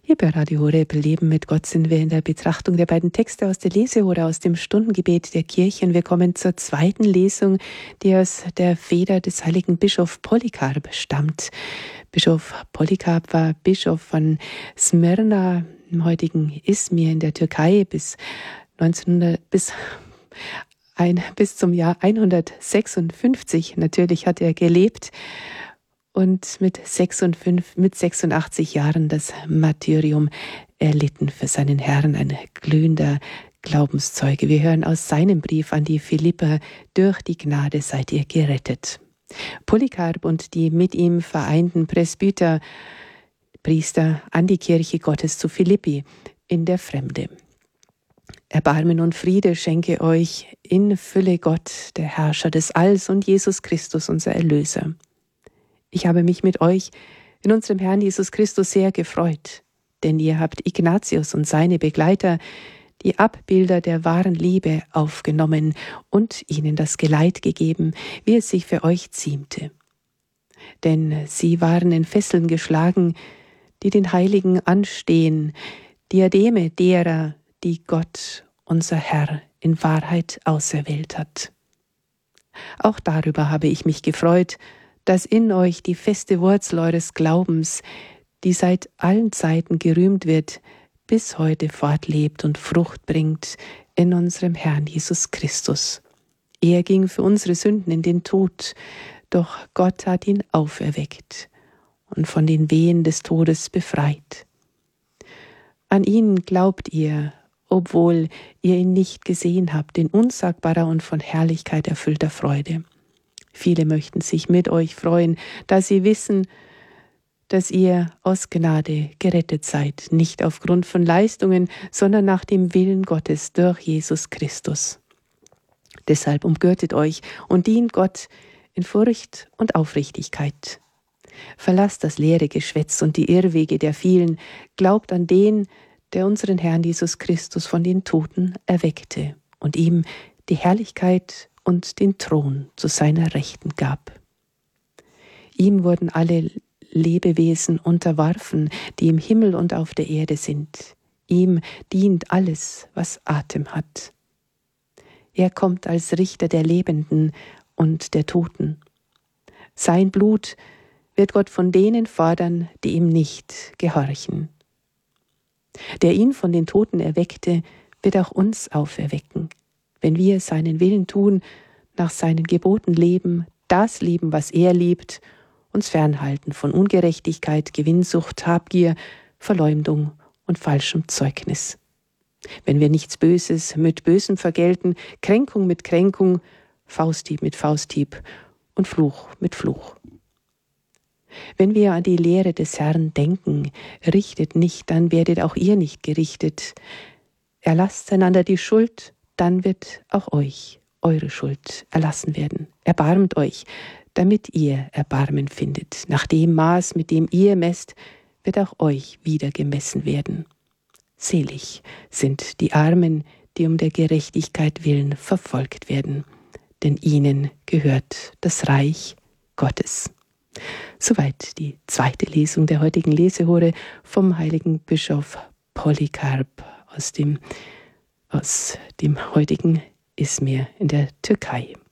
Hier bei Radio Horeb Leben mit Gott sind wir in der Betrachtung der beiden Texte aus der Lesehore aus dem Stundengebet der Kirche. Und wir kommen zur zweiten Lesung, die aus der Feder des heiligen Bischof Polycarp stammt. Bischof Polycarp war Bischof von Smyrna im heutigen Izmir in der Türkei bis zum Jahr 156. Natürlich hat er gelebt. Und mit 86 Jahren das Martyrium erlitten für seinen Herrn, ein glühender Glaubenszeuge. Wir hören aus seinem Brief an die Philipper: Durch die Gnade seid ihr gerettet. Polycarp und die mit ihm vereinten Presbyter, Priester an die Kirche Gottes zu Philippi in der Fremde. Erbarmen und Friede schenke euch in Fülle Gott, der Herrscher des Alls, und Jesus Christus, unser Erlöser. Ich habe mich mit euch in unserem Herrn Jesus Christus sehr gefreut, denn ihr habt Ignatius und seine Begleiter, die Abbilder der wahren Liebe, aufgenommen und ihnen das Geleit gegeben, wie es sich für euch ziemte. Denn sie waren in Fesseln geschlagen, die den Heiligen anstehen, Diademe derer, die Gott, unser Herr, in Wahrheit auserwählt hat. Auch darüber habe ich mich gefreut, dass in euch die feste Wurzel eures Glaubens, die seit allen Zeiten gerühmt wird, bis heute fortlebt und Frucht bringt in unserem Herrn Jesus Christus. Er ging für unsere Sünden in den Tod, doch Gott hat ihn auferweckt und von den Wehen des Todes befreit. An ihn glaubt ihr, obwohl ihr ihn nicht gesehen habt, in unsagbarer und von Herrlichkeit erfüllter Freude. Viele möchten sich mit euch freuen, da sie wissen, dass ihr aus Gnade gerettet seid, nicht aufgrund von Leistungen, sondern nach dem Willen Gottes durch Jesus Christus. Deshalb umgürtet euch und dient Gott in Furcht und Aufrichtigkeit. Verlasst das leere Geschwätz und die Irrwege der vielen, glaubt an den, der unseren Herrn Jesus Christus von den Toten erweckte und ihm die Herrlichkeit und den Thron zu seiner Rechten gab. Ihm wurden alle Lebewesen unterworfen, die im Himmel und auf der Erde sind. Ihm dient alles, was Atem hat. Er kommt als Richter der Lebenden und der Toten. Sein Blut wird Gott von denen fordern, die ihm nicht gehorchen. Der ihn von den Toten erweckte, wird auch uns auferwecken, wenn wir seinen Willen tun, nach seinen Geboten leben, das lieben, was er liebt, uns fernhalten von Ungerechtigkeit, Gewinnsucht, Habgier, Verleumdung und falschem Zeugnis. Wenn wir nichts Böses mit Bösem vergelten, Kränkung mit Kränkung, Fausthieb mit Fausthieb und Fluch mit Fluch. Wenn wir an die Lehre des Herrn denken, richtet nicht, dann werdet auch ihr nicht gerichtet. Erlasst einander die Schuld, dann wird auch euch eure Schuld erlassen werden. Erbarmt euch, damit ihr Erbarmen findet. Nach dem Maß, mit dem ihr messt, wird auch euch wieder gemessen werden. Selig sind die Armen, die um der Gerechtigkeit willen verfolgt werden, denn ihnen gehört das Reich Gottes. Soweit die zweite Lesung der heutigen Lesehore vom heiligen Bischof Polycarp aus dem heutigen Izmir in der Türkei.